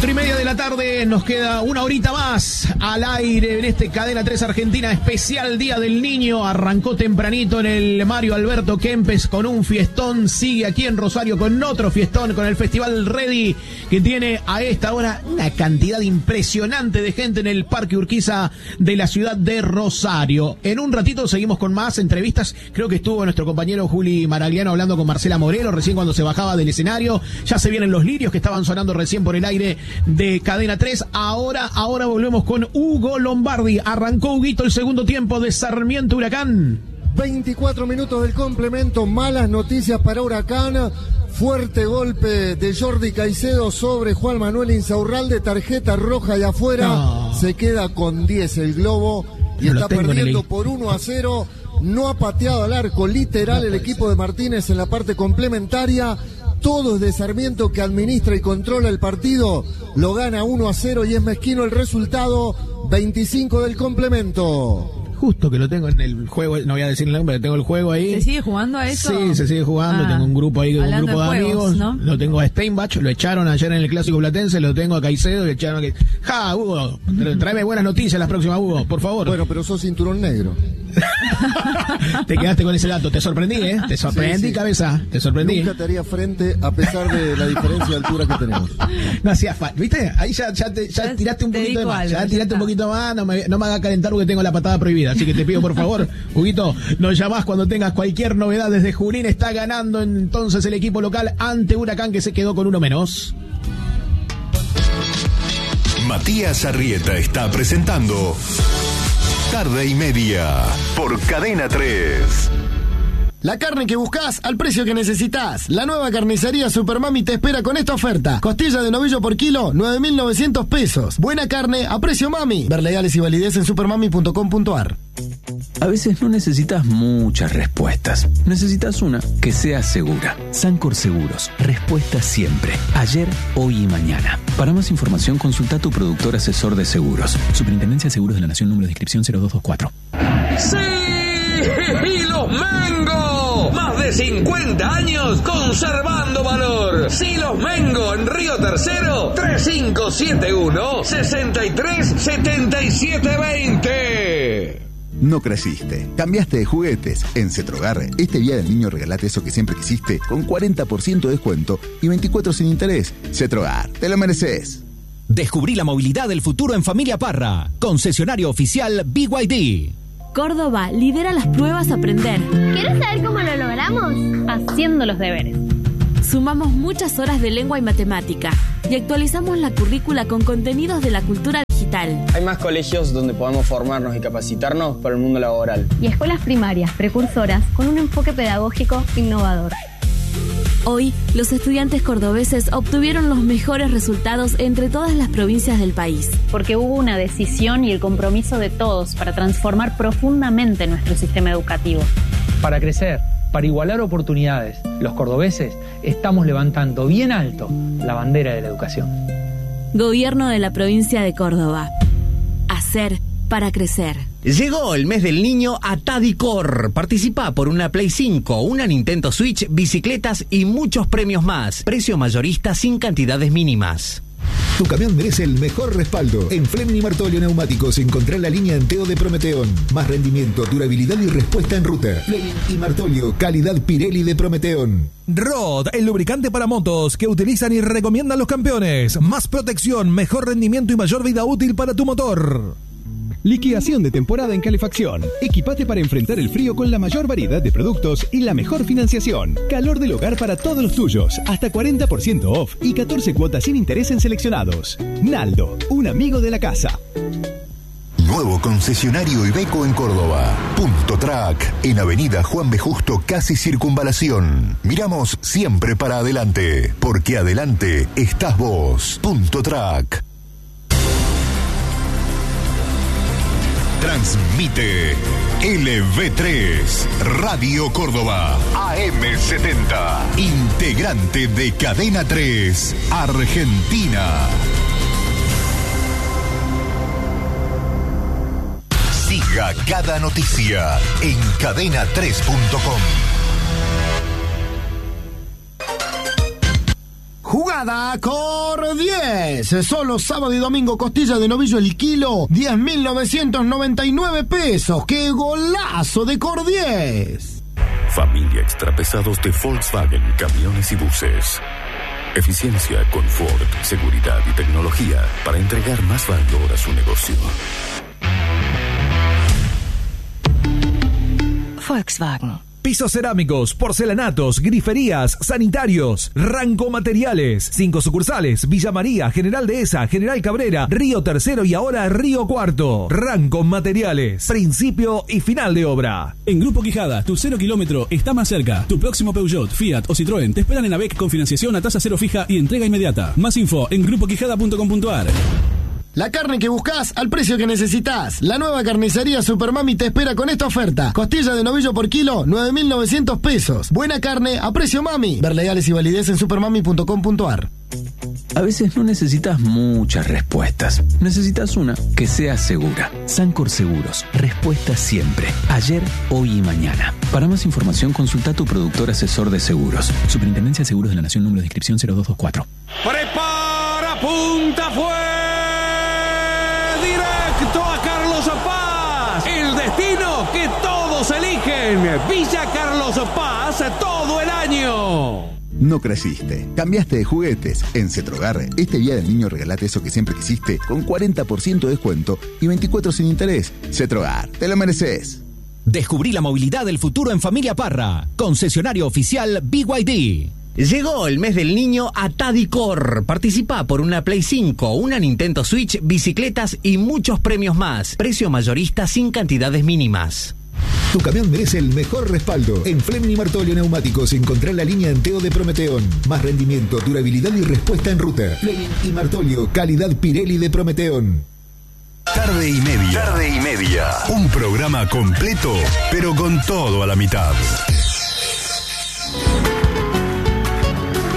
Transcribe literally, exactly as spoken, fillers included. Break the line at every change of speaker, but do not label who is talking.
Cuatro y media de la tarde, nos queda una horita más al aire en este Cadena tres Argentina especial Día del Niño. Arrancó tempranito en el Mario Alberto Kempes con un fiestón, sigue aquí en Rosario con otro fiestón, con el Festival Ready, que tiene a esta hora una cantidad impresionante de gente en el Parque Urquiza de la ciudad de Rosario. En un ratito seguimos con más entrevistas, creo que estuvo nuestro compañero Juli Maragliano hablando con Marcela Moreno recién cuando se bajaba del escenario. Ya se vienen los lirios que estaban sonando recién por el aire de Cadena tres. Ahora, ahora volvemos con Hugo Lombardi. Arrancó Huguito el segundo tiempo de Sarmiento Huracán.
veinticuatro minutos del complemento, malas noticias para Huracán. Fuerte golpe de Jordi Caicedo sobre Juan Manuel Insaurralde, tarjeta roja y afuera. No. Se queda con diez el Globo y no está perdiendo por uno a cero. No ha pateado al arco, literal, no el equipo ser. de Martínez en la parte complementaria. Todo es de Sarmiento, que administra y controla el partido. Lo gana uno a cero y es mezquino el resultado. veinticinco del complemento.
Justo que lo tengo en el juego, no voy a decir el nombre, tengo el juego ahí.
¿Se sigue jugando a eso?
Sí, se sigue jugando, ah, tengo un grupo ahí, un grupo de, de juegos, amigos, ¿no? Lo tengo a Steinbach, lo echaron ayer en el Clásico Platense, lo tengo a Caicedo, lo echaron a... Ja, Hugo, tráeme buenas noticias las próximas, Hugo, por favor.
Bueno, pero sos cinturón negro.
Te quedaste con ese dato, te sorprendí, ¿eh? Te sorprendí, sí, sí. Cabeza, te sorprendí.
Nunca te haría frente a pesar de la diferencia de altura que tenemos.
No hacía falta, ¿viste? Ahí ya, ya, te, ya, ya tiraste un poquito de más, algo, ya tiraste ya un poquito más, no me, no me hagas calentar porque tengo la patada prohibida, así que te pido por favor, Huguito, nos llamás cuando tengas cualquier novedad desde Junín. Está ganando entonces el equipo local ante Huracán, que se quedó con uno menos.
Matías Arrieta está presentando Tarde y Media por Cadena tres.
La carne que buscas al precio que necesitas. La nueva carnicería Supermami te espera con esta oferta. Costilla de novillo por kilo, nueve mil novecientos pesos. Buena carne a precio mami. Ver legales y validez en supermami punto com punto ar.
A veces no necesitas muchas respuestas. Necesitas una que sea segura. Sancor Seguros. Respuesta siempre. Ayer, hoy y mañana. Para más información, consulta a tu productor asesor de seguros. Superintendencia de Seguros de la Nación, número de inscripción cero dos dos cuatro.
¡Sí! ¡Y los Mengo! Más de cincuenta años conservando valor. Silos Mengo en Río Tercero, tres cinco siete uno, seis tres siete siete dos cero.
No creciste, cambiaste de juguetes. En Cetrogar, este Día del Niño regalate eso que siempre quisiste con cuarenta por ciento de descuento y veinticuatro sin interés. Cetrogar, te lo mereces.
Descubrí la movilidad del futuro en Familia Parra. Concesionario oficial B Y D.
Córdoba lidera las pruebas Aprender.
¿Quieres saber cómo lo logramos? Haciendo los deberes.
Sumamos muchas horas de lengua y matemática y actualizamos la currícula con contenidos de la cultura digital.
Hay más colegios donde podemos formarnos y capacitarnos para el mundo laboral.
Y escuelas primarias, precursoras, con un enfoque pedagógico innovador.
Hoy, los estudiantes cordobeses obtuvieron los mejores resultados entre todas las provincias del país.
Porque hubo una decisión y el compromiso de todos para transformar profundamente nuestro sistema educativo.
Para crecer, para igualar oportunidades, los cordobeses estamos levantando bien alto la bandera de la educación.
Gobierno de la provincia de Córdoba. Hacer para crecer.
Llegó el mes del niño a Tadicor. Participa por una Play cinco, una Nintendo Switch, bicicletas y muchos premios más. Precio mayorista sin cantidades mínimas.
Tu camión merece el mejor respaldo. En Fleming y Martolio Neumáticos encontrá la línea Enteo de Prometeón. Más rendimiento, durabilidad y respuesta en ruta. Fleming y Martolio, calidad Pirelli de Prometeón.
Rod, el lubricante para motos que utilizan y recomiendan los campeones. Más protección, mejor rendimiento y mayor vida útil para tu motor.
Liquidación de temporada en calefacción. Equipate para enfrentar el frío con la mayor variedad de productos y la mejor financiación. Calor del hogar para todos los tuyos. Hasta cuarenta por ciento off y catorce cuotas sin interés en seleccionados. Naldo, un amigo de la casa.
Nuevo concesionario Iveco en Córdoba. Punto Track, en Avenida Juan B. Justo, casi Circunvalación. Miramos siempre para adelante, porque adelante estás vos. Punto Track. Transmite L V tres, Radio Córdoba, A M setenta, integrante de Cadena tres, Argentina. Siga cada noticia en cadena tres punto com.
Jugada Cor diez. Solo sábado y domingo, costilla de novillo el kilo, diez mil novecientos noventa y nueve pesos. ¡Qué golazo de Cor diez!
Familia extrapesados de Volkswagen, camiones y buses. Eficiencia, confort, seguridad y tecnología para entregar más valor a su negocio.
Volkswagen.
Pisos cerámicos, porcelanatos, griferías, sanitarios, Ranco Materiales. Cinco sucursales: Villa María, General Dehesa, General Cabrera, Río Tercero y ahora Río Cuarto. Ranco Materiales. Principio y final de obra.
En Grupo Quijada, tu cero kilómetro está más cerca. Tu próximo Peugeot, Fiat o Citroën te esperan en AVEC con financiación a tasa cero fija y entrega inmediata. Más info en grupo quijada punto com punto a r.
La carne que buscás al precio que necesitas. La nueva carnicería Supermami te espera con esta oferta. Costilla de novillo por kilo, nueve mil novecientos pesos. Buena carne a precio mami. Ver legales y validez en supermami punto com punto a r.
A veces no necesitas muchas respuestas. Necesitas una que sea segura. Sancor Seguros. Respuesta siempre. Ayer, hoy y mañana. Para más información, consulta a tu productor asesor de seguros.
Superintendencia de Seguros de la Nación, número de inscripción cero dos dos cuatro.
Prepara, punta, fue directo a Carlos Paz. El destino que todos eligen. Villa Carlos Paz todo el año.
No creciste, cambiaste de juguetes. En Cetrogar, este día del niño regalate eso que siempre quisiste con cuarenta por ciento de descuento y veinticuatro sin interés. Cetrogar, te lo mereces.
Descubrí la movilidad del futuro en Familia Parra. Concesionario oficial B Y D.
Llegó el mes del niño a Tadicor. Participa por una Play cinco, una Nintendo Switch, bicicletas y muchos premios más. Precio mayorista sin cantidades mínimas.
Tu camión merece el mejor respaldo. En Fleming y Martolio Neumáticos encontrás la línea Enteo de Prometeón. Más rendimiento, durabilidad y respuesta en ruta. Fleming y Martolio, calidad Pirelli de Prometeón.
Tarde y media. Tarde y media. Un programa completo, pero con todo a la mitad.